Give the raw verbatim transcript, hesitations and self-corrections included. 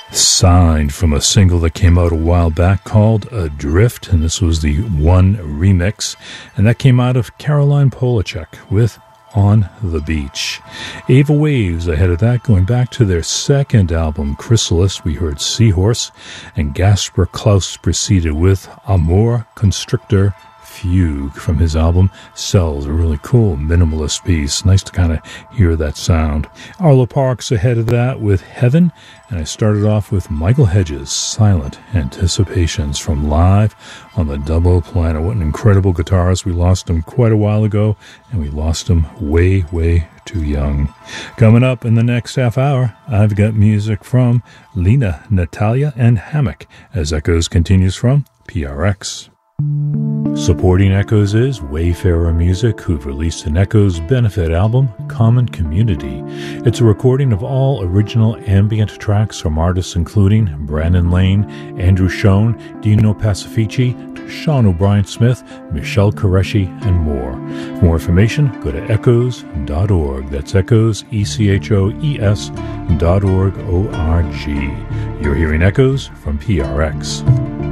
Signed from a single that came out a while back called Adrift, and this was the One remix, and that came out of Caroline Polachek with On the Beach. Ava Waves ahead of that, going back to their second album, Chrysalis, we heard Seahorse, and Gasper Klaus proceeded with Amor Constrictor Fugue from his album Cells, a really cool minimalist piece. Nice to kind of hear that sound. Arlo Parks ahead of that with Heaven, and I started off with Michael Hedges' Silent Anticipations from Live on the Double Planet. What an incredible guitarist. We lost him quite a while ago, and we lost him way, way too young. Coming up in the next half hour, I've got music from Lena, Natalia, and Hammock as Echoes continues from P R X. Supporting Echoes is Wayfarer Music, who've released an Echoes benefit album, Common Community. It's a recording of all original ambient tracks from artists including Brandon Lane, Andrew Schoen, Dino Pacifici, Sean O'Brien Smith, Michelle Qureshi, and more. For more information, go to echoes dot org. That's Echoes, E C H O E S dot org, O R G. You're hearing Echoes from P R X.